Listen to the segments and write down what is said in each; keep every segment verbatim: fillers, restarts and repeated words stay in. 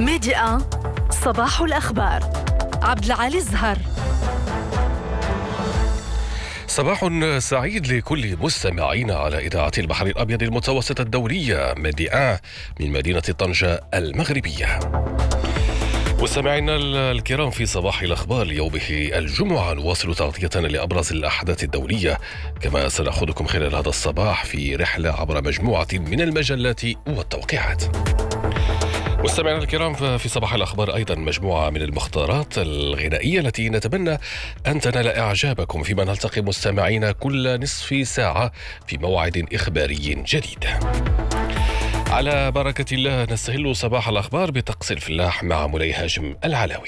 ميديا صباح الأخبار. عبد العالي الزهر. صباح سعيد لكل مستمعينا على إذاعة البحر الأبيض المتوسط الدورية ميديا من مدينة طنجة المغربية. مستمعينا الكرام، في صباح الأخبار ليوم الجمعة نواصل تغطية لأبرز الأحداث الدولية، كما سنأخذكم خلال هذا الصباح في رحلة عبر مجموعة من المجلات والتوقيعات. مستمعينا الكرام، في صباح الأخبار أيضا مجموعة من المختارات الغنائية التي نتمنى أن تنال إعجابكم، فيما نلتقي مستمعينا كل نصف ساعة في موعد إخباري جديد. على بركة الله نستهل صباح الأخبار بطقس الفلاح مع مولاي هاشم العلاوي.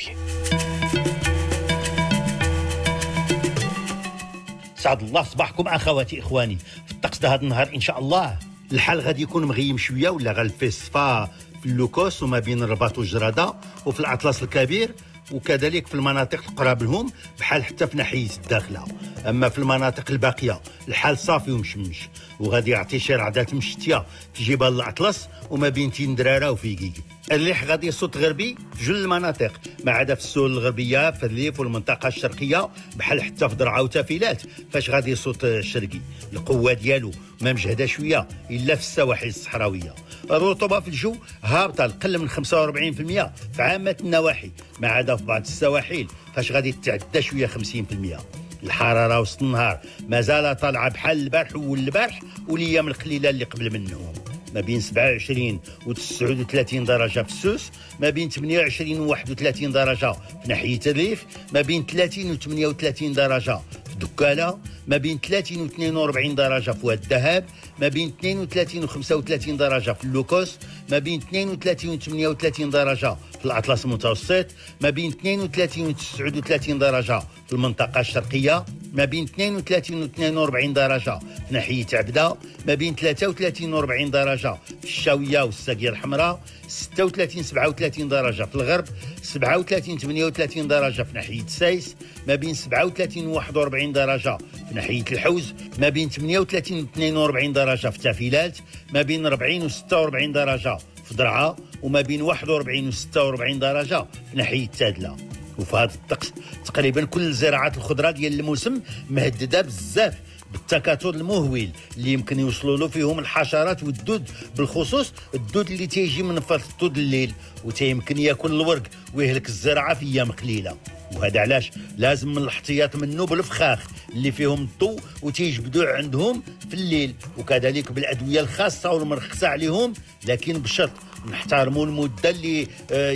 سعد الله صباحكم أخواتي إخواني. في الطقس ده هذا النهار إن شاء الله الحال غادي يكون مغيم شوية، ولا غالفي الصفا في اللوكوس وما بين الرباط والجرادة وفي الأطلس الكبير، وكذلك في المناطق القراب لهم بحال حتى في ناحية الداخلة. أما في المناطق الباقية الحال صافي ومشمش، وغادي يعطي شي رعدات مشتية في جبال الأطلس وما بين تندرارة وفيقيق. الريح غادي يصوت غربي في جل المناطق، ما عدا في السهول الغربية في الريف والمنطقة الشرقية بحال حتى في درعا وتافيلات فاش غادي يصوت الشرقي. القوة ديالو ما مجهدة شوية إلا في السواحل الصحراوية. الرطوبة في الجو هابطة القل من خمسة وأربعين بالمئة في عامة النواحي، ما عدا في بعض السواحل فاش غادي تتعدى شوية خمسين بالمئة. الحرارة وسط النهار مازال طالعة بحال البارح والبارح والأيام القليلة اللي قبل منهم، ما بين سبعة وعشرين و تسعة وثلاثين درجة في السوس، ما بين ثمانية وعشرين و واحد وثلاثين درجة في ناحية الريف، ما بين ثلاثين و ثمانية وثلاثين درجة في دكالة، ما بين ثلاثين و اثنين وأربعين درجة في واد الذهب، ما بين اثنين وثلاثين و خمسة وثلاثين درجة في اللوكوس، ما بين اثنين وثلاثين و ثمانية وثلاثين درجة في الأطلس المتوسط، ما بين اثنين وثلاثين و تسعة وثلاثين درجة في المنطقة الشرقية، ما بين اثنين وثلاثين و اثنين وأربعين درجة في ناحية عبدة، ما بين ثلاثة وثلاثين و أربعين درجة في الشاوية والساقية الحمراء، ستة وثلاثين سبعة وثلاثين درجة في الغرب، سبعة وثلاثين ثمانية وثلاثين درجة في ناحية سايس، ما بين سبعة وثلاثين و واحد وأربعين درجة في ناحية الحوز، ما بين ثمانية وثلاثين و اثنين وأربعين درجة في تافيلات، ما بين أربعين و ستة وأربعين درجة في درعا، وما بين واحد وأربعين و ستة وأربعين درجة في ناحية تادلة. وفي هذا الطقس تقريبا كل زراعات الخضره ديال الموسم مهدده بزاف بالتكاثر المهول اللي يمكن يوصلوا له فيهم الحشرات والدود، بالخصوص الدود اللي تيجي من فترة الليل وتيمكن ياكل الورق ويهلك الزراعه في ايام قليله. وهذا علاش لازم من الاحتياط منه بالفخاخ اللي فيهم الضوء وتيجبدوا عندهم في الليل، وكذلك بالادويه الخاصه والمرخصه عليهم، لكن بشرط نحترموا المده اللي